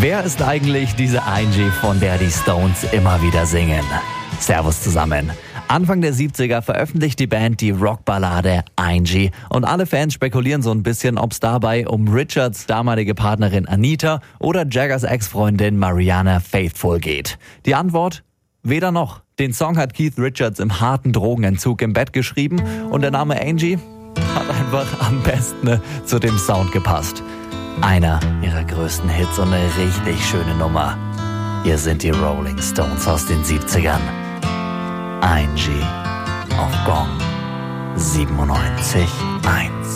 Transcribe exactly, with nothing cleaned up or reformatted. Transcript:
Wer ist eigentlich diese Angie, von der die Stones immer wieder singen? Servus zusammen. Anfang der siebziger veröffentlicht die Band die Rockballade Angie und alle Fans spekulieren so ein bisschen, ob es dabei um Richards damalige Partnerin Anita oder Jaggers Ex-Freundin Mariana Faithfull geht. Die Antwort? Weder noch. Den Song hat Keith Richards im harten Drogenentzug im Bett geschrieben und der Name Angie hat einfach am besten zu dem Sound gepasst. Einer ihrer größten Hits und eine richtig schöne Nummer. Hier sind die Rolling Stones aus den siebzigern. Angie auf Gong siebenundneunzig Komma eins.